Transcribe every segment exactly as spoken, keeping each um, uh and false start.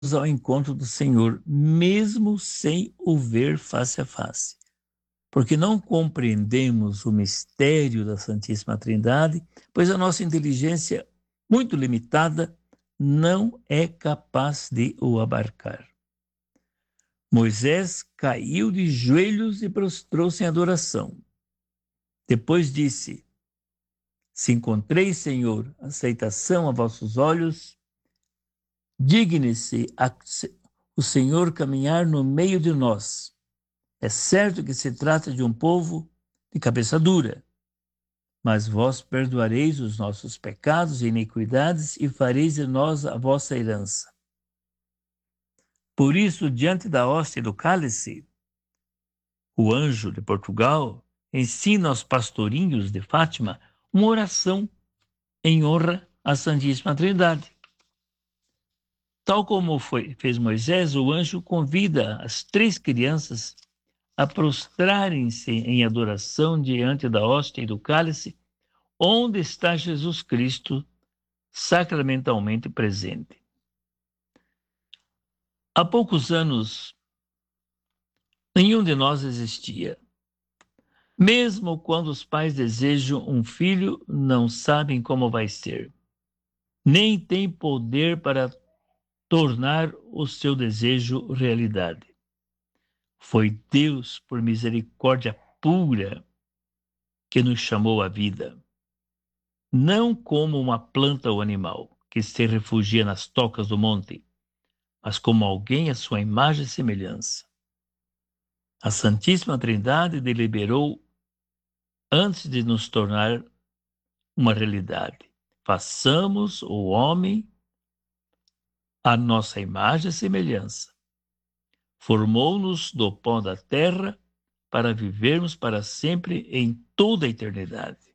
ao encontro do Senhor, mesmo sem o ver face a face. Porque não compreendemos o mistério da Santíssima Trindade, pois a nossa inteligência, muito limitada, não é capaz de o abarcar. Moisés caiu de joelhos e prostrou-se em adoração. Depois disse: Se encontrei, Senhor, aceitação a vossos olhos, digne-se o Senhor caminhar no meio de nós. É certo que se trata de um povo de cabeça dura, mas vós perdoareis os nossos pecados e iniquidades e fareis de nós a vossa herança. Por isso, diante da hóstia do cálice, o anjo de Portugal ensina aos pastorinhos de Fátima uma oração em honra à Santíssima Trindade. Tal como foi, fez Moisés, o anjo convida as três crianças a prostrarem-se em adoração diante da hóstia e do cálice, onde está Jesus Cristo sacramentalmente presente. Há poucos anos, nenhum de nós existia. Mesmo quando os pais desejam um filho, não sabem como vai ser. Nem têm poder para tornar o seu desejo realidade. Foi Deus, por misericórdia pura, que nos chamou à vida. Não como uma planta ou animal que se refugia nas tocas do monte, mas como alguém à sua imagem e semelhança. A Santíssima Trindade deliberou antes de nos tornar uma realidade. Façamos o homem à nossa imagem e semelhança. Formou-nos do pó da terra para vivermos para sempre em toda a eternidade.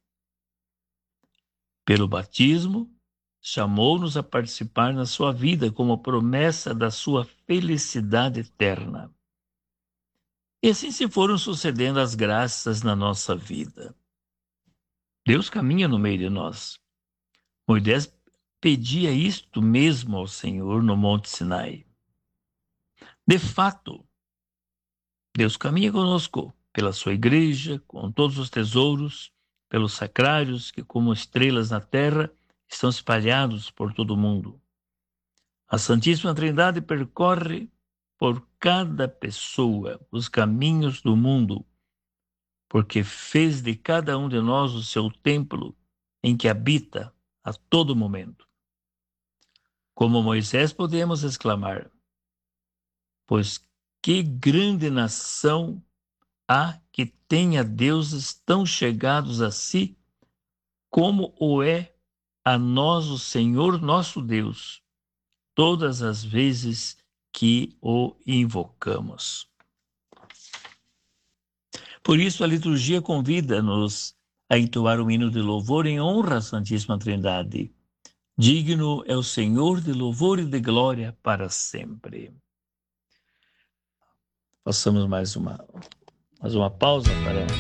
Pelo batismo, chamou-nos a participar na sua vida como promessa da sua felicidade eterna. E assim se foram sucedendo as graças na nossa vida. Deus caminha no meio de nós. Moisés pedia isto mesmo ao Senhor no Monte Sinai. De fato, Deus caminha conosco pela sua igreja, com todos os tesouros, pelos sacrários que, como estrelas na terra, estão espalhados por todo o mundo. A Santíssima Trindade percorre por cada pessoa os caminhos do mundo, porque fez de cada um de nós o seu templo em que habita a todo momento. Como Moisés podemos exclamar: pois que grande nação há que tenha deuses tão chegados a si, como o é a nós o Senhor nosso Deus, todas as vezes que o invocamos. Por isso, a liturgia convida-nos a entoar um hino de louvor em honra à Santíssima Trindade. Digno é o Senhor de louvor e de glória para sempre. Façamos mais uma, mais uma pausa para